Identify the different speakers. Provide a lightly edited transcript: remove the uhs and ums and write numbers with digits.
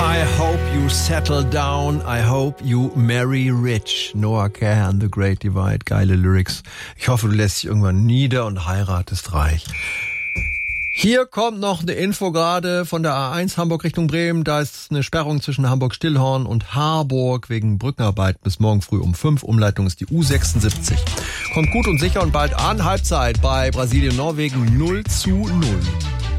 Speaker 1: I hope you settle down, I hope you marry rich. Noah Kahan, The Great Divide, geile Lyrics. Ich hoffe, du lässt dich irgendwann nieder und heiratest reich. Hier kommt noch eine Info gerade von der A1 Hamburg Richtung Bremen. Da ist eine Sperrung zwischen Hamburg-Stillhorn und Harburg wegen Brückenarbeit bis morgen früh um 5. Umleitung ist die U76. Kommt gut und sicher und bald an. Halbzeit bei Brasilien-Norwegen 0:0.